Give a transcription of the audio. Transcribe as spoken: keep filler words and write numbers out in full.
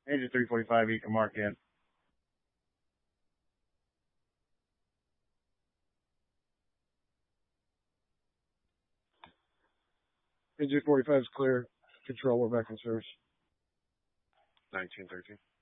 Agent three forty-five, you can mark in. Agent forty-five is clear. Control, we're back in service. nineteen thirteen.